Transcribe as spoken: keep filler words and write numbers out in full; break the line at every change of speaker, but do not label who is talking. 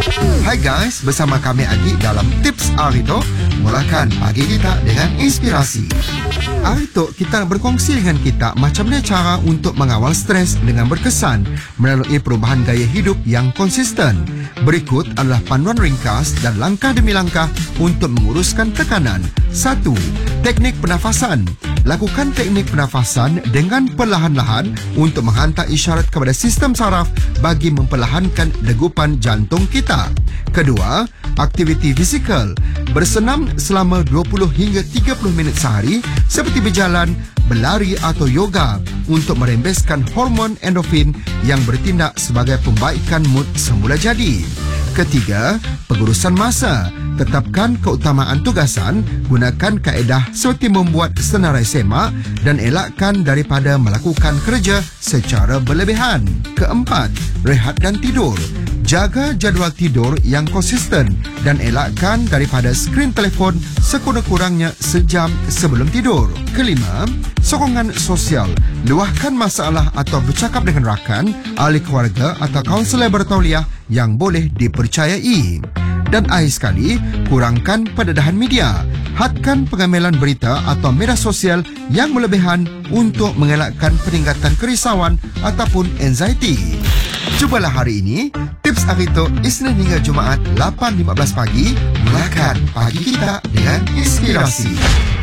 Hai guys, bersama kami Adi dalam Tips Arito. Mulakan pagi kita dengan inspirasi. Arito, kita nak berkongsi dengan kita macam mana cara untuk mengawal stres dengan berkesan melalui perubahan gaya hidup yang konsisten. Berikut adalah panduan ringkas dan langkah demi langkah untuk menguruskan tekanan. Satu. Teknik pernafasan. Lakukan teknik pernafasan dengan perlahan-lahan untuk menghantar isyarat kepada sistem saraf bagi memperlahankan degupan jantung kita. Kedua, aktiviti fizikal. Bersenam selama dua puluh hingga tiga puluh minit sehari seperti berjalan, berlari atau yoga untuk merembeskan hormon endorfin yang bertindak sebagai pembaikan mood semula jadi. Ketiga, pengurusan masa. Tetapkan keutamaan tugasan, gunakan kaedah seperti membuat senarai semak dan elakkan daripada melakukan kerja secara berlebihan. Keempat, rehat dan tidur. Jaga jadual tidur yang konsisten dan elakkan daripada skrin telefon sekurang-kurangnya sejam sebelum tidur. Kelima, sokongan sosial. Luahkan masalah atau bercakap dengan rakan, ahli keluarga atau kaunselor bertauliah yang boleh dipercayai. Dan akhir sekali, kurangkan pendedahan media. Hadkan pengambilan berita atau media sosial yang berlebihan untuk mengelakkan peningkatan kerisauan ataupun anxiety. Cubalah hari ini Tips Arito Isnin hingga Jumaat lapan lima belas pagi. Mulakan pagi kita dengan inspirasi.